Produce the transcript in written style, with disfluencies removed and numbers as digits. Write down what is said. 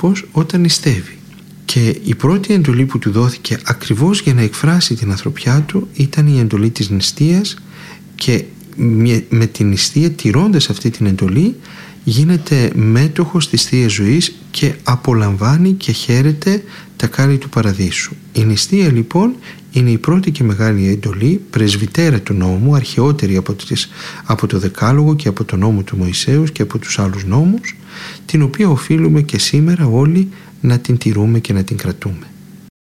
πως όταν νηστεύει. Και η πρώτη εντολή που του δόθηκε ακριβώς για να εκφράσει την ανθρωπιά του ήταν η εντολή της νηστείας, και με την νηστεία, τηρώντας αυτή την εντολή, γίνεται μέτοχος της Θείας Ζωής και απολαμβάνει και χαίρεται τα κάλλη του παραδείσου. Η νηστεία λοιπόν είναι η πρώτη και μεγάλη εντολή, πρεσβυτέρα του νόμου, αρχαιότερη από το Δεκάλογο και από τον νόμο του Μωυσέους και από τους άλλους νόμους, την οποία οφείλουμε και σήμερα όλοι να την τηρούμε και να την κρατούμε.